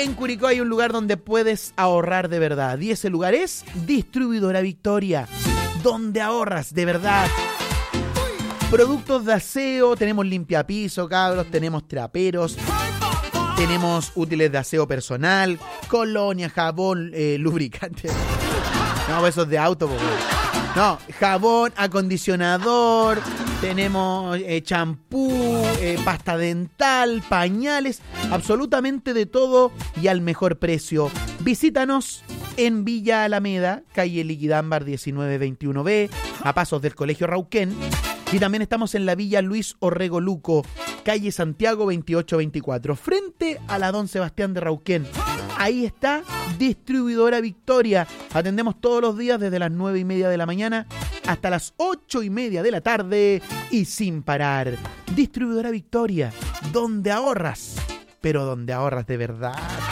En Curicó hay un lugar donde puedes ahorrar de verdad y ese lugar es Distribuidora Victoria, donde ahorras de verdad. Productos de aseo, tenemos limpiapiso, cabros, tenemos traperos, tenemos útiles de aseo personal, colonia, jabón, lubricante. No, esos de auto, po. No, jabón, acondicionador, tenemos champú, pasta dental, pañales, absolutamente de todo y al mejor precio. Visítanos en Villa Alameda, calle Liquidámbar 1921B, a pasos del Colegio Rauquén. Y también estamos en la Villa Luis Orrego Luco, calle Santiago 2824, frente a la Don Sebastián de Rauquén. Ahí está Distribuidora Victoria. Atendemos todos los días desde las 9:30 de la mañana hasta las 8:30 de la tarde y sin parar. Distribuidora Victoria, donde ahorras, pero donde ahorras de verdad.